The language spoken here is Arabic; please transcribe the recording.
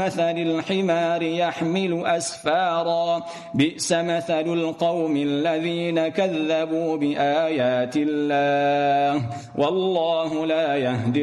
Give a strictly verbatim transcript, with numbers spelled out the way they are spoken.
مثل الحمار يحمل أسفارا بئس مثل القوم الذين كذبوا بآيات الله والله لا يهدي